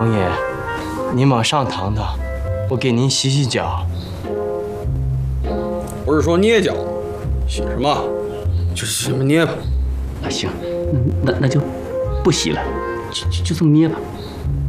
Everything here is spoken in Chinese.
冯爷，您往上躺躺，我给您洗洗脚。 不是说捏脚，洗什么？就是这么捏吧。 啊，行，那就不洗了，就这么捏吧。